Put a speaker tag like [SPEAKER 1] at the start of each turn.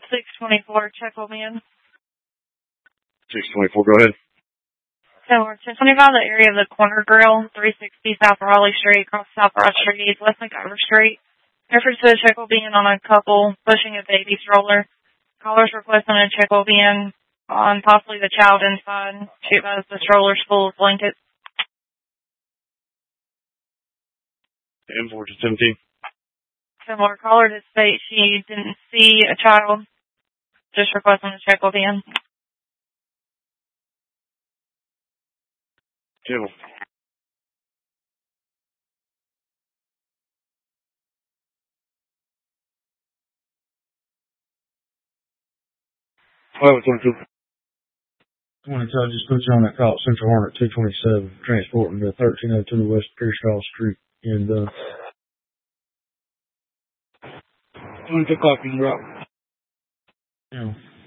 [SPEAKER 1] 624, check will be in.
[SPEAKER 2] 624, go ahead.
[SPEAKER 1] So we're 1025, the area of the Corner Grill, 360 South Raleigh Street, across South Broad Street, West McIver Street. Reference to the check will be in on a couple pushing a baby stroller. Callers requesting a check will be in on possibly the child inside. She advised the stroller's full of blankets.
[SPEAKER 2] M4 to 17.
[SPEAKER 1] Similar caller to state she didn't see a child. Just requesting a check will be in.
[SPEAKER 2] Table. Oh, 22.
[SPEAKER 3] I want to tell you, just put you on that call at Central Hornet 227, transporting to 1302 West Pearsall Street, and
[SPEAKER 2] 22 o'clock in the route.
[SPEAKER 3] Yeah.